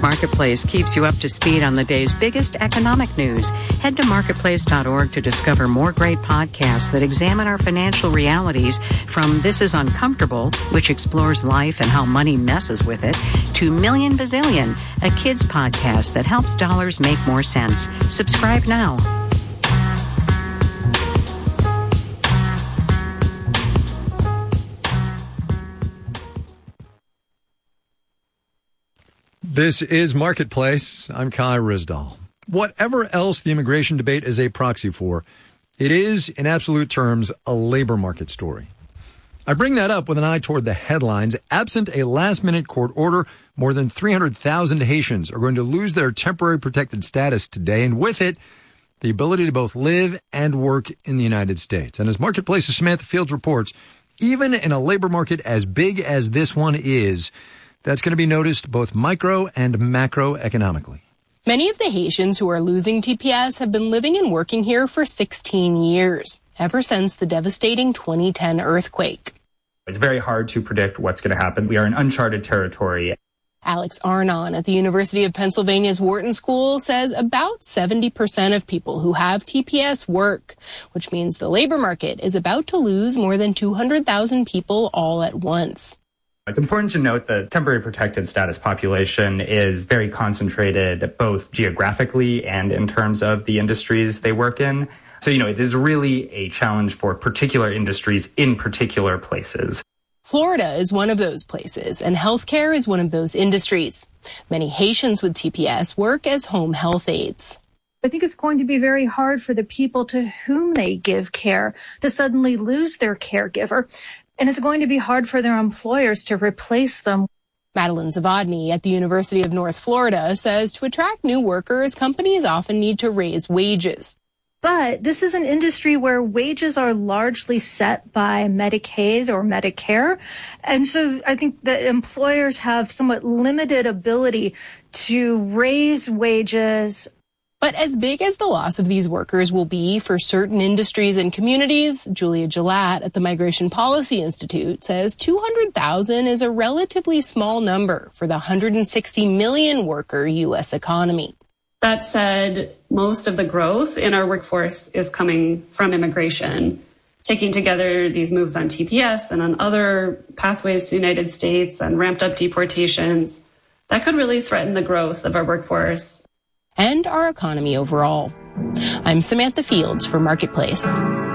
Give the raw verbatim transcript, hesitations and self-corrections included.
Marketplace keeps you up to speed on the day's biggest economic news. Head to marketplace dot org to discover more great podcasts that examine our financial realities, from This Is Uncomfortable, which explores life and how money messes with it, to Million Bazillion, a kids podcast that helps dollars make more sense. Subscribe now. This is Marketplace. I'm Kai Rizdal. Whatever else the immigration debate is a proxy for, it is, in absolute terms, a labor market story. I bring that up with an eye toward the headlines. Absent a last-minute court order, more than three hundred thousand Haitians are going to lose their temporary protected status today, and with it, the ability to both live and work in the United States. And as Marketplace's Samantha Fields reports, even in a labor market as big as this one is, that's going to be noticed both micro and macroeconomically. Many of the Haitians who are losing T P S have been living and working here for sixteen years, ever since the devastating twenty ten earthquake. It's very hard to predict what's going to happen. We are in uncharted territory. Alex Arnon at the University of Pennsylvania's Wharton School says about seventy percent of people who have T P S work, which means the labor market is about to lose more than two hundred thousand people all at once. It's important to note the temporary protected status population is very concentrated both geographically and in terms of the industries they work in. So, you know, it is really a challenge for particular industries in particular places. Florida is one of those places, and healthcare is one of those industries. Many Haitians with T P S work as home health aides. I think it's going to be very hard for the people to whom they give care to suddenly lose their caregiver. And it's going to be hard for their employers to replace them. Madeline Zavodny at the University of North Florida says to attract new workers, companies often need to raise wages. But this is an industry where wages are largely set by Medicaid or Medicare. And so I think that employers have somewhat limited ability to raise wages. But as big as the loss of these workers will be for certain industries and communities, Julia Gillette at the Migration Policy Institute says two hundred thousand is a relatively small number for the one hundred sixty million worker U S economy. That said, most of the growth in our workforce is coming from immigration. Taking together these moves on T P S and on other pathways to the United States and ramped up deportations, that could really threaten the growth of our workforce and our economy overall. I'm Samantha Fields for Marketplace.